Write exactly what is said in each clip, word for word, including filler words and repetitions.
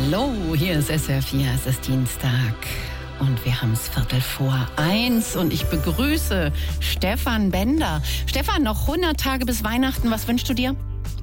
Hallo, hier ist S R vier, es ist Dienstag und wir haben es Viertel vor eins und ich begrüße Stefan Bender. Stefan, noch hundert Tage bis Weihnachten, was wünschst du dir?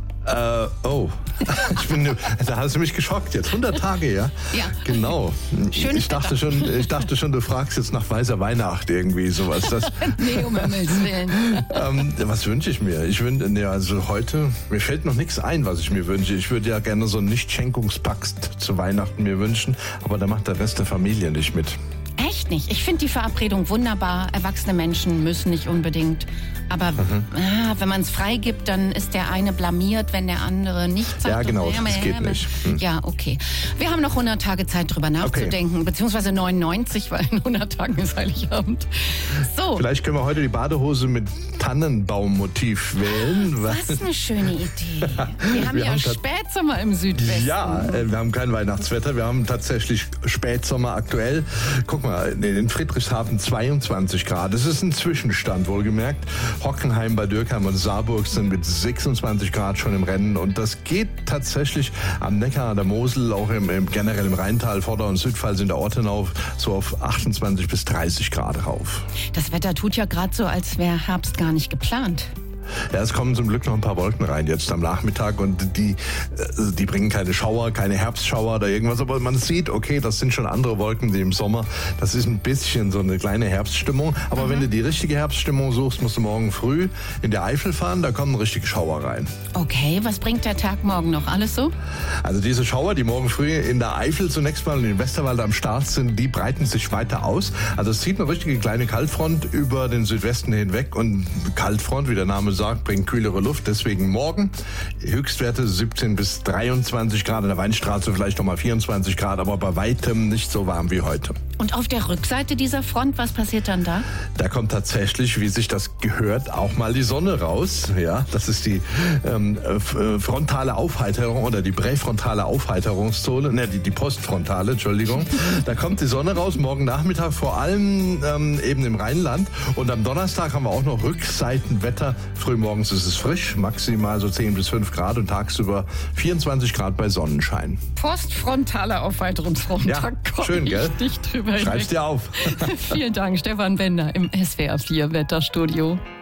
Äh, oh, ich bin, da hast du mich geschockt jetzt. hundert Tage, ja? Ja. Genau. Schönes ich dachte schon, ich dachte schon, du fragst jetzt nach weißer Weihnacht irgendwie sowas. Das, nee, um Himmels Willen. ähm, was wünsche ich mir? Ich wünsche, nee, also heute, mir fällt noch nichts ein, was ich mir wünsche. Ich würde ja gerne so einen Nicht-Schenkungspakt zu Weihnachten mir wünschen, aber da macht der Rest der Familie nicht mit. Echt nicht. Ich finde die Verabredung wunderbar. Erwachsene Menschen müssen nicht unbedingt. Aber mhm. ah, wenn man es freigibt, dann ist der eine blamiert, wenn der andere nicht sagt. Ja, genau, und, das geht nicht. Hm. Ja, okay. Wir haben noch hundert Tage Zeit, drüber nachzudenken. Okay. Beziehungsweise neunundneunzig, weil in hundert Tagen ist Heiligabend. So. Vielleicht können wir heute die Badehose mit Tannenbaummotiv wählen. Was eine schöne Idee. Wir haben wir ja haben Spätsommer im Südwesten. Ja, äh, wir haben kein Weihnachtswetter. Wir haben tatsächlich Spätsommer aktuell. Guck mal, in Friedrichshafen zweiundzwanzig Grad. Das ist ein Zwischenstand, wohlgemerkt. Hockenheim, Bad Dürkheim und Saarburg sind mit sechsundzwanzig Grad schon im Rennen. Und das geht tatsächlich am Neckar, der Mosel, auch im, im generell im Rheintal, Vorder- und Südpfalz in der Ortenau so auf achtundzwanzig bis dreißig Grad rauf. Das Wetter tut ja gerade so, als wäre Herbst gar nicht geplant. Ja, es kommen zum Glück noch ein paar Wolken rein jetzt am Nachmittag und die, die bringen keine Schauer, keine Herbstschauer oder irgendwas, aber man sieht, okay, das sind schon andere Wolken, die im Sommer, das ist ein bisschen so eine kleine Herbststimmung, aber mhm. wenn du die richtige Herbststimmung suchst, musst du morgen früh in der Eifel fahren, da kommen richtige Schauer rein. Okay, was bringt der Tag morgen noch? Alles so? Also diese Schauer, die morgen früh in der Eifel zunächst mal in den Westerwald am Start sind, die breiten sich weiter aus. Also es zieht eine richtige kleine Kaltfront über den Südwesten hinweg und Kaltfront, wie der Name sagt, bringt kühlere Luft. Deswegen morgen Höchstwerte siebzehn bis dreiundzwanzig Grad, in der Weinstraße vielleicht nochmal vierundzwanzig Grad, aber bei weitem nicht so warm wie heute. Und auf der Rückseite dieser Front, was passiert dann da? Da kommt tatsächlich, wie sich das gehört, auch mal die Sonne raus. Ja, das ist die ähm, frontale Aufheiterung oder die präfrontale Aufheiterungszone, ne, die, die postfrontale, Entschuldigung. Da kommt die Sonne raus, morgen Nachmittag vor allem ähm, eben im Rheinland. Und am Donnerstag haben wir auch noch Rückseitenwetter. Frühmorgens ist es frisch, maximal so zehn bis fünf Grad und tagsüber vierundzwanzig Grad bei Sonnenschein. Postfrontale Aufheiterungsfront. Ja, schön, gell? Nicht drüber Schreib's dir auf. Vielen Dank, Stefan Bender im S W R vier Wetterstudio.